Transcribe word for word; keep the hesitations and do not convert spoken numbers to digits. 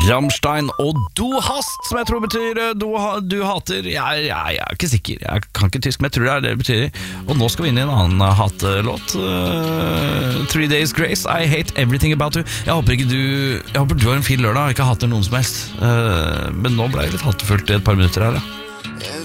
Rammstein og Du hast, som jeg tror betyr Du, ha, du hater jeg, jeg, jeg er ikke sikker, jeg kan ikke tysk, men jeg tror det er det det betyr. Og nå skal vi inn i en annen hatlåt, uh, Three Days Grace, I hate everything about you. Jeg håper ikke du Jeg håper du har en fin lørdag og ikke hater noen som helst, uh, men nå ble det litt hatefullt i et par minutter her, ja.